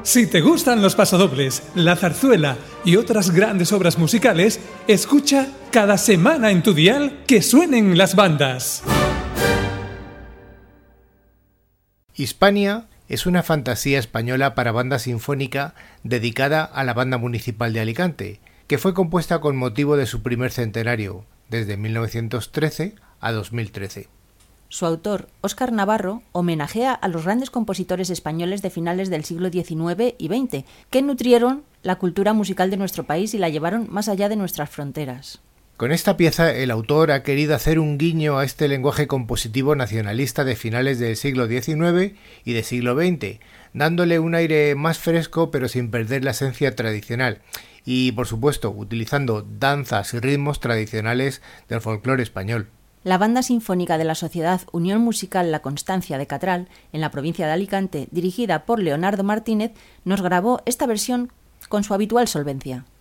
Si te gustan los pasodobles, la zarzuela y otras grandes obras musicales, escucha cada semana en tu dial que suenen las bandas. Hispania es una fantasía española para banda sinfónica dedicada a la Banda Municipal de Alicante, que fue compuesta con motivo de su primer centenario, desde 1913 a 2013. Su autor, Óscar Navarro, homenajea a los grandes compositores españoles de finales del siglo XIX y XX, que nutrieron la cultura musical de nuestro país y la llevaron más allá de nuestras fronteras. Con esta pieza, el autor ha querido hacer un guiño a este lenguaje compositivo nacionalista de finales del siglo XIX y del siglo XX, dándole un aire más fresco pero sin perder la esencia tradicional y, por supuesto, utilizando danzas y ritmos tradicionales del folclore español. La Banda Sinfónica de la Sociedad Unión Musical La Constancia de Catral, en la provincia de Alicante, dirigida por Leonardo Martínez, nos grabó esta versión con su habitual solvencia.